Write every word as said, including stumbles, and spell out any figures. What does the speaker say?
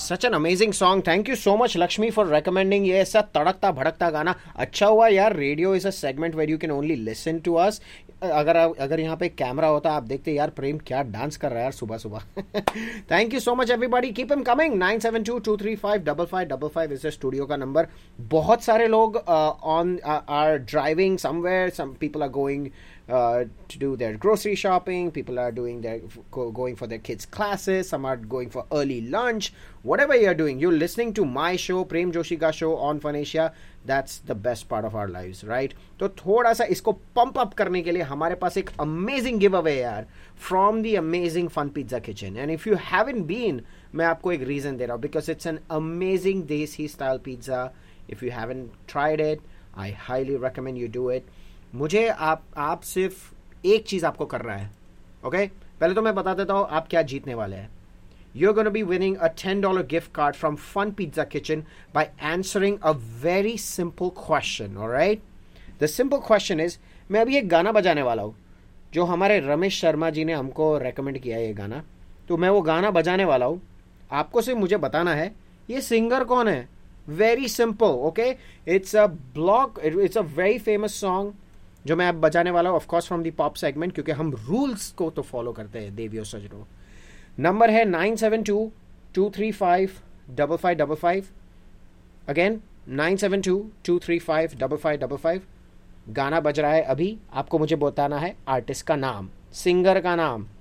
Such an amazing song. Thank you so much, Lakshmi, for recommending ये ऐसा तड़कता भड़कता गाना. अच्छा हुआ यार, radio is a segment where you can only listen to us. अगर अगर यहाँ पे कैमरा होता आप देखते यार प्रेम क्या डांस कर रहा है यार सुबह सुबह. Thank you so much everybody. Keep him coming. Nine seven to to three five double five double five is studio का नंबर. बहुत सारे लोग on are driving somewhere. Some people are going Uh, to do their grocery shopping. People are doing their go, going for their kids' classes. Some are going for early lunch. Whatever you're doing, you're listening to my show, Prem Joshi ka show on Fun Asia. That's the best part of our lives, right? तो थोड़ा सा इसको pump up करने के लिए हमारे पास एक amazing giveaway यार from the amazing Fun Pizza Kitchen. And if you haven't been, मैं आपको एक reason दे रहा हूँ because it's an amazing desi style pizza. If you haven't tried it, I highly recommend you do it. मुझे आप आप सिर्फ एक चीज़ आपको करना है. Okay okay? पहले तो मैं बता देता हूँ आप क्या जीतने वाले हैं. You are gonna be winning a ten dollar gift card from fun pizza kitchen bye answering a very simple question. Alright, the simple question is, मैं अभी एक गाना बजाने वाला हूँ जो हमारे रमेश शर्मा जी ने हमको रेकमेंड किया है ये गाना. तो मैं वो गाना बजाने वाला हूँ. आपको सिर्फ मुझे बताना है ये सिंगर कौन है. Very simple. Okay, it's a block, it's a very famous song जो मैं अब बजाने वाला हूँ, of course from the pop segment, क्योंकि हम रूल्स को तो फॉलो करते हैं देवियो सजनो. नंबर है nine seven to to three five double five double five. Again nine seven to to three five double five double five. गाना बज रहा है अभी. आपको मुझे बताना है आर्टिस्ट का नाम, सिंगर का नाम.